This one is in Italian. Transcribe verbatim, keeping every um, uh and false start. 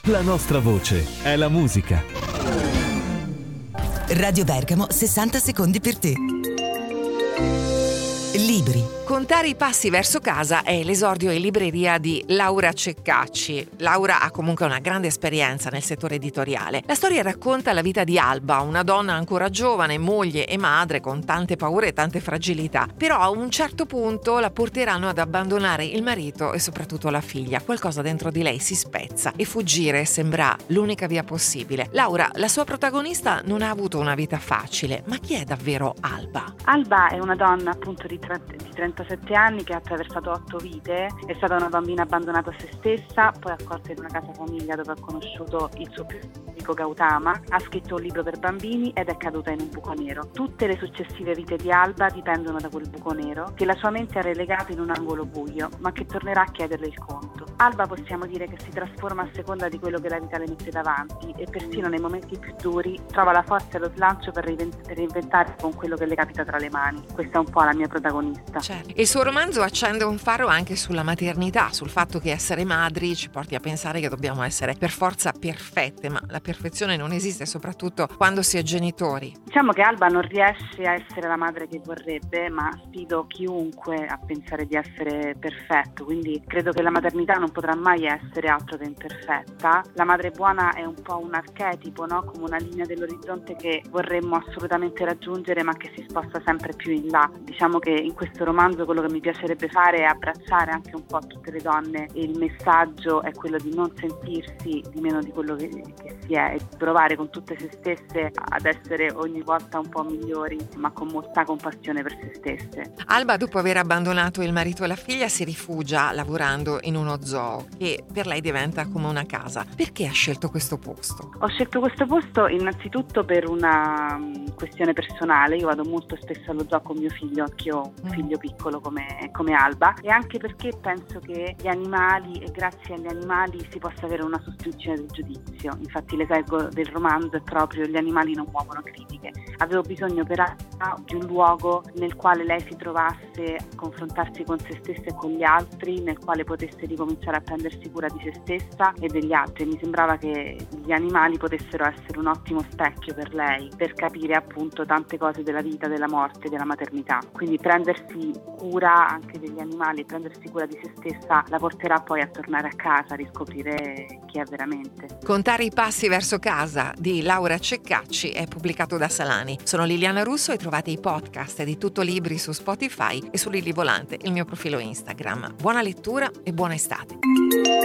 La nostra voce è la musica. Radio Bergamo, sessanta secondi per te. Libri. Contare i passi verso casa è l'esordio in libreria di Laura Ceccacci. Laura ha comunque una grande esperienza nel settore editoriale. La storia racconta la vita di Alba, una donna ancora giovane, moglie e madre con tante paure e tante fragilità. Però a un certo punto la porteranno ad abbandonare il marito e soprattutto la figlia. Qualcosa dentro di lei si spezza e fuggire sembra l'unica via possibile. Laura, la sua protagonista, non ha avuto una vita facile, ma chi è davvero Alba? Alba è una donna appunto di trentasette anni che ha attraversato otto vite, è stata una bambina abbandonata a se stessa, poi accolta in una casa famiglia dove ha conosciuto il suo più amico Gautama, ha scritto un libro per bambini ed è caduta in un buco nero. Tutte le successive vite di Alba dipendono da quel buco nero che la sua mente ha relegato in un angolo buio, ma che tornerà a chiederle il conto. Alba possiamo dire che si trasforma a seconda di quello che la vita le mette davanti e persino nei momenti più duri trova la forza e lo slancio per reinventare con quello che le capita tra le mani. Questa è un po' la mia protagonista. Certo. Il suo romanzo accende un faro anche sulla maternità, sul fatto che essere madri ci porti a pensare che dobbiamo essere per forza perfette, ma la perfezione non esiste, soprattutto quando si è genitori. Diciamo che Alba non riesce a essere la madre che vorrebbe, ma sfido chiunque a pensare di essere perfetto, quindi credo che la maternità non potrà mai essere altro che imperfetta. La madre buona è un po' un archetipo, no? Come una linea dell'orizzonte che vorremmo assolutamente raggiungere, ma che si sposta sempre più in là. Diciamo che in questo romanzo quello che mi piacerebbe fare è abbracciare anche un po' tutte le donne e il messaggio è quello di non sentirsi di meno di quello che, che si è e provare con tutte se stesse ad essere ogni volta un po' migliori, ma con molta compassione per se stesse. Alba, dopo aver abbandonato il marito e la figlia, si rifugia lavorando in uno zoo che per lei diventa come una casa. Perché ha scelto questo posto? Ho scelto questo posto innanzitutto per una questione personale. Io vado molto spesso allo zoo con mio figlio, anch'io ho un figlio piccolo come, come Alba, e anche perché penso che gli animali e grazie agli animali si possa avere una sospensione del giudizio. Infatti l'esempio del romanzo è proprio gli animali non muovono critiche. Avevo bisogno per Alba di un luogo nel quale lei si trovasse a confrontarsi con se stessa e con gli altri, nel quale potesse ricominciare a prendersi cura di se stessa e degli altri. Mi sembrava che gli animali potessero essere un ottimo specchio per lei, per capire appunto tante cose della vita, della morte, della maternità. Quindi prendersi cura anche degli animali e prendersi cura di se stessa la porterà poi a tornare a casa, a riscoprire chi è veramente. Contare i passi verso casa di Laura Ceccacci è pubblicato da Salani. Sono Liliana Russo e trovate i podcast di Tutto Libri su Spotify e su Lili Volante, il mio profilo Instagram. Buona lettura e buona estate.